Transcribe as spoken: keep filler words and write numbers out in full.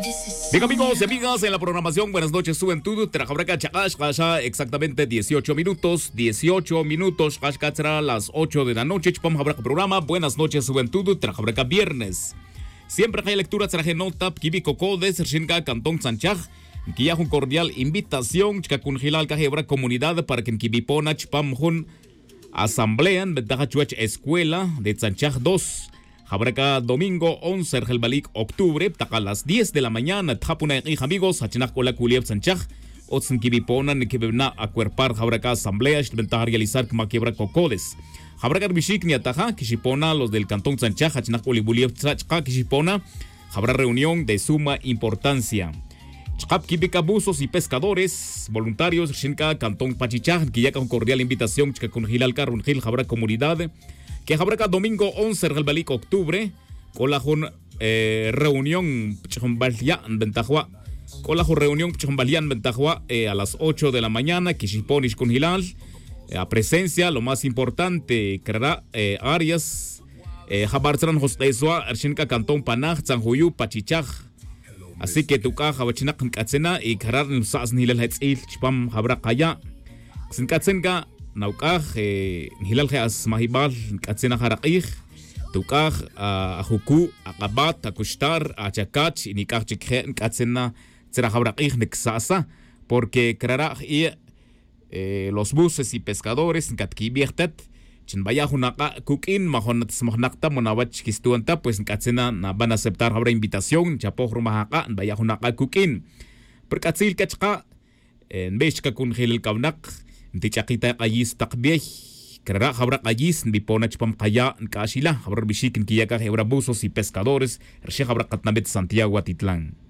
Bien, amigos y amigas, en la programación Buenas noches Juventud, Trajabraca Chakash, Kasha, exactamente dieciocho minutos, dieciocho minutos, Kashkatra, las ocho de la noche, Chpam Jabraca programa, Buenas noches Juventud, Trajabraca viernes. Siempre hay lectura, traje nota, Kibi Cocodes, Shinka, Cantón Sanchaj, que ya un cordial invitación, Chacunjilal, Cajebra comunidad, para que en Kibipona, Chpam Jun, asamblean, Ventaja Chuech Escuela de Sanchaj dos. Jabraca domingo once el balik octubre, taca a las diez de la mañana, tapuna y amigos, hachinak ola kuliep sanchaj, otsun kibipona ni kibibna acuerpar jabraca asamblea, ventaja realizar que maquiebra cocodes. Jabraca bishik ni ataja, kishipona los del cantón sanchaj, hachinak olibuliep sanchaj, kishipona, habrá reunión de suma importancia. Chkap kibika buzos y pescadores, voluntarios, shinka, cantón pachichaj, que ya con cordial invitación, chka con gilal carunjil, habrá comunidad. Que habrá domingo once del balik octubre con la eh, reunión en Ventajua con la reunión en Ventajua eh, a las ocho de la mañana que Shiponish con Hilal eh, a presencia lo más importante creará eh, áreas Jabartran Hostesua Ershinka Cantón Panaj Sanjuyu Pachichaj así que tu caja bachinak katsena y karar sas Hilal Hetzil Chpam habrá kaya sin katsenga Naukaj, Hilal Heas Mahibal, Katsena Harakij, Tukaj, Ajuku, Akabat, Akushtar, Achakach, y Nikaj Chikhen, Katsena, Zerahabrakij, Nexasa, porque Kraraj y los buses y pescadores, Katkibiertet, Chinbayahunaka, Kukin, Mahonat Smohnakta, Monawach Kistuanta, pues Katsena van a aceptar habrá invitación, Chapohrumahaka, Bayahunaka Kukin. Porque Katsil Kachka, en Beshka kun Hilal Kavnak, Tichakita ayis takbiyay Karara habra ayis Nipona chpam kaya Nkashila habra bishikin kiyaka hebra buzos y pescadores Ershe habra katnabet Santiago Atitlán.